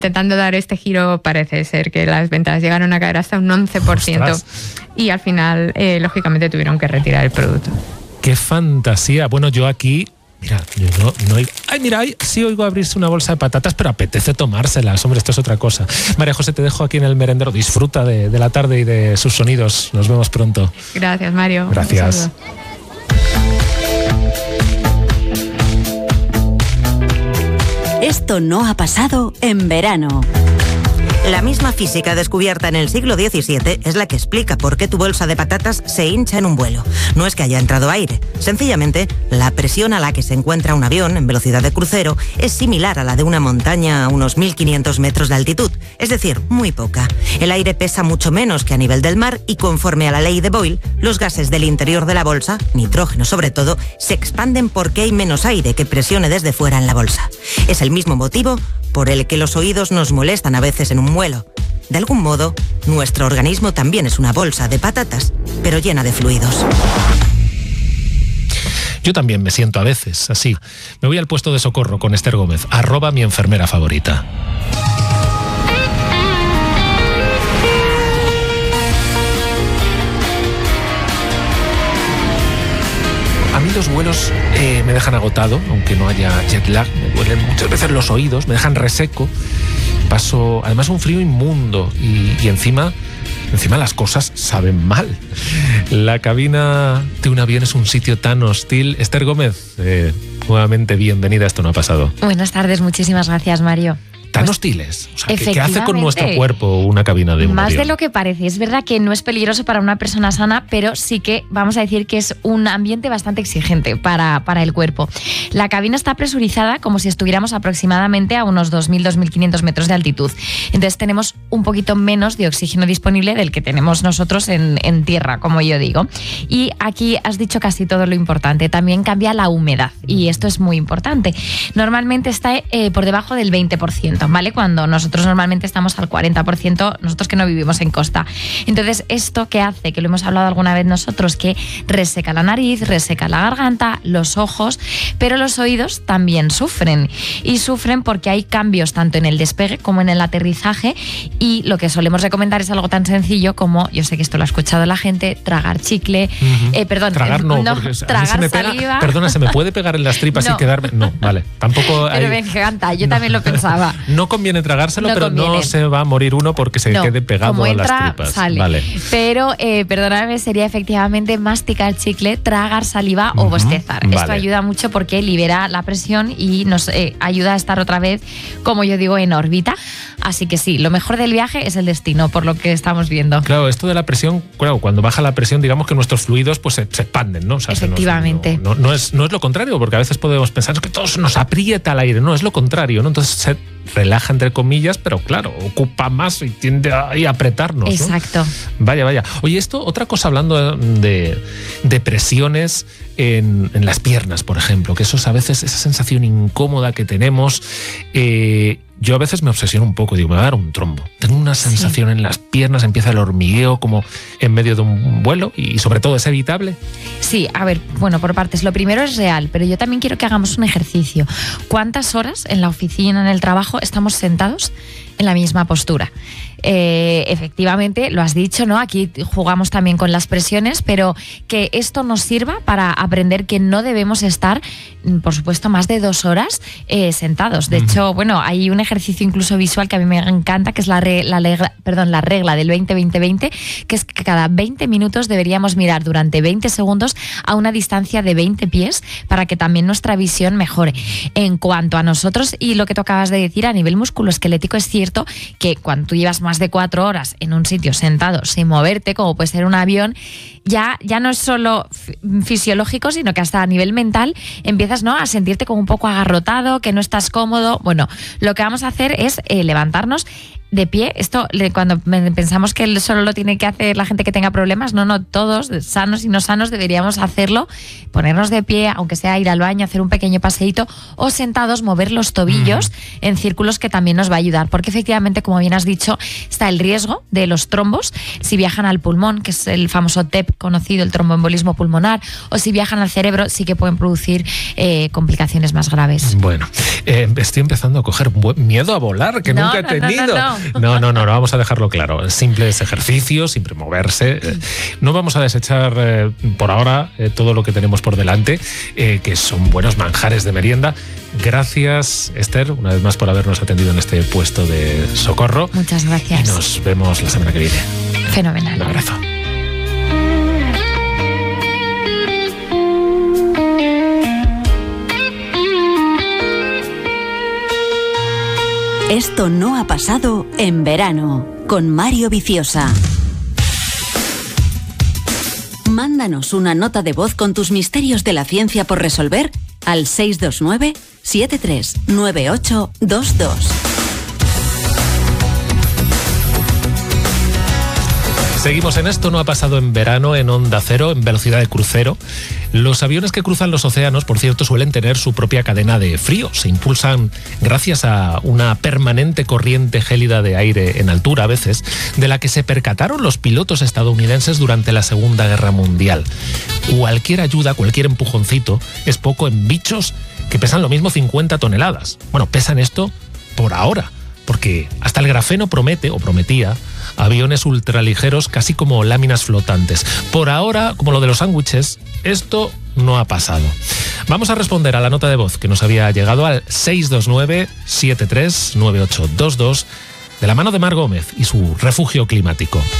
Intentando dar este giro, parece ser que las ventas llegaron a caer hasta un 11%. ¡Ostras! Y al final, lógicamente, tuvieron que retirar el producto. ¡Qué fantasía! Bueno, yo aquí... Mira, yo no oigo... ¡Ay, mira! Sí oigo abrirse una bolsa de patatas, pero apetece tomárselas. Hombre, esto es otra cosa. María José, te dejo aquí en el merendero. Disfruta de la tarde y de sus sonidos. Nos vemos pronto. Gracias, Mario. Gracias. Esto no ha pasado en verano. La misma física descubierta en el siglo XVII es la que explica por qué tu bolsa de patatas se hincha en un vuelo. No es que haya entrado aire. Sencillamente, la presión a la que se encuentra un avión en velocidad de crucero es similar a la de una montaña a unos 1.500 metros de altitud, es decir, muy poca. El aire pesa mucho menos que a nivel del mar y conforme a la ley de Boyle, los gases del interior de la bolsa, nitrógeno sobre todo, se expanden porque hay menos aire que presione desde fuera en la bolsa. Es el mismo motivo por el que los oídos nos molestan a veces en un vuelo. De algún modo, nuestro organismo también es una bolsa de patatas, pero llena de fluidos. Yo también me siento a veces así. Me voy al puesto de socorro con Esther Gómez, @mi enfermera favorita. A mí los vuelos me dejan agotado, aunque no haya jet lag. Me duelen muchas veces los oídos, me dejan reseco. Paso, además, un frío inmundo y encima las cosas saben mal. La cabina de un avión es un sitio tan hostil. Esther Gómez, nuevamente bienvenida a Esto no ha pasado. Buenas tardes, muchísimas gracias, Mario. Tan hostiles. O sea, ¿qué hace con nuestro cuerpo una cabina de un Más avión? de lo que parece. Es verdad que no es peligroso para una persona sana, pero sí que vamos a decir que es un ambiente bastante exigente para el cuerpo. La cabina está presurizada como si estuviéramos aproximadamente a unos 2.000-2.500 metros de altitud. Entonces tenemos un poquito menos de oxígeno disponible del que tenemos nosotros en tierra, como yo digo. Y aquí has dicho casi todo lo importante. También cambia la humedad y esto es muy importante. Normalmente está por debajo del 20%. ¿Vale? Cuando nosotros normalmente estamos al 40%, nosotros que no vivimos en costa. Entonces, ¿esto qué hace? Que lo hemos hablado alguna vez nosotros, que reseca la nariz, reseca la garganta, los ojos, pero los oídos también sufren. Y sufren porque hay cambios tanto en el despegue como en el aterrizaje, y lo que solemos recomendar es algo tan sencillo como, yo sé que esto lo ha escuchado la gente, tragar chicle, tragar tragar saliva. Perdona, ¿se me puede pegar en las tripas y quedarme? No, vale, tampoco hay... Pero me encanta, yo también lo pensaba. No conviene tragárselo, pero no se va a morir uno porque se quede pegado como entra, a las tripas. Sale. Vale. Pero, perdóname, sería efectivamente masticar chicle, tragar saliva o bostezar. Vale. Esto ayuda mucho porque libera la presión y nos ayuda a estar otra vez, como yo digo, en órbita. Así que sí, lo mejor del viaje es el destino, por lo que estamos viendo. Claro, esto de la presión, claro, cuando baja la presión, digamos que nuestros fluidos pues se expanden, ¿no? O sea, efectivamente. No es lo contrario, porque a veces podemos pensar que todo nos aprieta el aire. No, es lo contrario, ¿no? Entonces se relaja, entre comillas, pero claro, ocupa más y tiende a apretarnos, ¿no? Exacto. Vaya. Oye, otra cosa, hablando de presiones en las piernas, por ejemplo, que eso es a veces esa sensación incómoda que tenemos. Yo a veces me obsesiono un poco, digo, me va a dar un trombo. Tengo una sensación en las piernas, empieza el hormigueo como en medio de un vuelo y sobre todo es evitable. Sí, a ver, bueno, por partes. Lo primero es real, pero yo también quiero que hagamos un ejercicio. ¿Cuántas horas en la oficina, en el trabajo, estamos sentados en la misma postura? Efectivamente, lo has dicho, ¿no? Aquí jugamos también con las presiones, pero que esto nos sirva para aprender que no debemos estar, por supuesto, más de 2 horas sentados. De hecho, bueno, hay un ejercicio incluso visual que a mí me encanta, que es la regla del 20-20-20, que es que cada 20 minutos deberíamos mirar durante 20 segundos a una distancia de 20 pies para que también nuestra visión mejore. En cuanto a nosotros y lo que tú acabas de decir, a nivel musculoesquelético, es cierto que cuando tú llevas más de 4 horas en un sitio sentado sin moverte, como puede ser un avión, ya no es solo fisiológico, sino que hasta a nivel mental empiezas, ¿no?, a sentirte como un poco agarrotado, que no estás cómodo. Bueno, lo que vamos a hacer es levantarnos de pie, esto cuando pensamos que solo lo tiene que hacer la gente que tenga problemas, no, todos, sanos y no sanos, deberíamos hacerlo, ponernos de pie, aunque sea ir al baño, hacer un pequeño paseíto, o sentados mover los tobillos en círculos, que también nos va a ayudar, porque efectivamente, como bien has dicho, está el riesgo de los trombos si viajan al pulmón, que es el famoso TEP conocido, el tromboembolismo pulmonar, o si viajan al cerebro, sí que pueden producir complicaciones más graves. Bueno, estoy empezando a coger miedo a volar, que nunca he tenido. No, vamos a dejarlo claro. Simples ejercicios, siempre moverse. No vamos a desechar por ahora todo lo que tenemos por delante, que son buenos manjares de merienda. Gracias, Esther, una vez más por habernos atendido en este puesto de socorro. Muchas gracias. Y nos vemos la semana que viene. Fenomenal. Un abrazo. Esto no ha pasado en verano, con Mario Viciosa. Mándanos una nota de voz con tus misterios de la ciencia por resolver al 629 739822. Seguimos en Esto no ha pasado en verano, en Onda Cero, en velocidad de crucero. Los aviones que cruzan los océanos, por cierto, suelen tener su propia cadena de frío. Se impulsan gracias a una permanente corriente gélida de aire en altura, a veces, de la que se percataron los pilotos estadounidenses durante la Segunda Guerra Mundial. Cualquier ayuda, cualquier empujoncito es poco en bichos que pesan lo mismo 50 toneladas. Bueno, pesan esto por ahora, porque hasta el grafeno promete, o prometía, aviones ultraligeros casi como láminas flotantes. Por ahora, como lo de los sándwiches, esto no ha pasado. Vamos a responder a la nota de voz que nos había llegado al 629-739822 de la mano de Mar Gómez y su refugio climático.